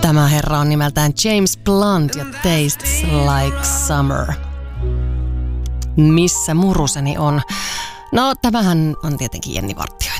Tämä herra on nimeltään James Blunt ja Tastes Like Summer. Missä muruseni on? No, tämähän on tietenkin Jenni Vartioinen.